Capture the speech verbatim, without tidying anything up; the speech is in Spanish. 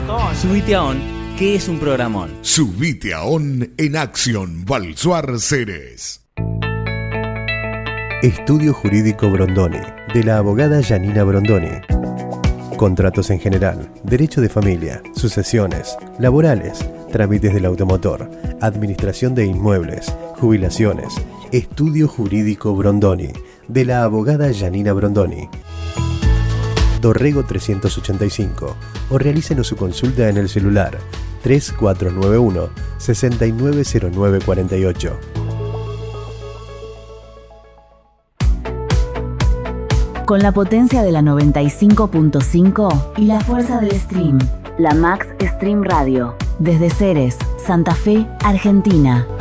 Subite a On, que es un programón. Subite a On en Acción Balsuar Ceres. Estudio Jurídico Brondoni, de la abogada Janina Brondoni. Contratos en general, derecho de familia, sucesiones, laborales, trámites del automotor, administración de inmuebles, jubilaciones. Estudio Jurídico Brondoni, de la abogada Janina Brondoni. Dorrego trescientos ochenta y cinco, o realícenos su consulta en el celular tres cuatro nueve uno, seis nueve cero nueve cuatro ocho. Con la potencia de la noventa y cinco punto cinco y la fuerza del stream, la Max Stream Radio, desde Ceres, Santa Fe, Argentina.